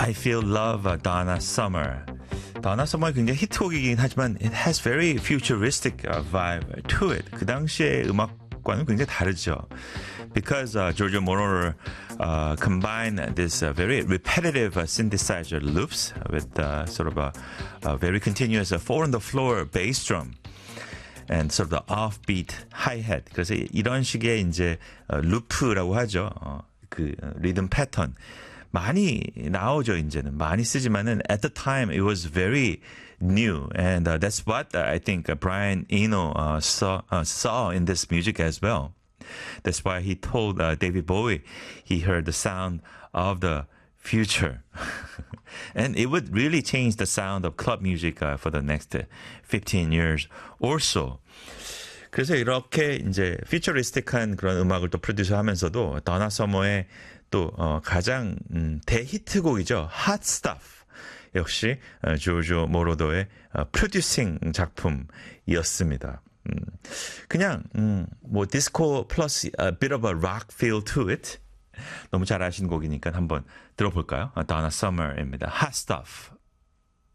I Feel Love, Donna Summer. Donna Summer 굉장히 히트곡이긴 하지만 it has very futuristic vibe to it. 그 당시의 음악과는 굉장히 다르죠. Because Giorgio Moroder combined this very repetitive synthesizer loops with sort of a very continuous four-on-the-floor bass drum. And sort of the offbeat hi-hat. 그래서 이런 식의 이제 루프라고 하죠. 그 리듬 패턴 많이 나오죠. 이제는 많이 쓰지만은 at the time it was very new, and that's what I think Brian Eno saw in this music as well. That's why he told David Bowie he heard the sound of the future. And it would really change the sound of club music for the next 15 years or so. 그래서 이렇게 이제 피처리스틱한 그런 음악을 또 프로듀서하면서도 더나 서머의 또 가장 대히트곡이죠. Hot Stuff. 역시 조조 모로더의 프로듀싱 작품이었습니다. 그냥 뭐 디스코 플러스 a bit of a rock feel to it. 너무 잘 아시는 곡이니까 한번 들어볼까요? Donna Summer입니다. Hot Stuff.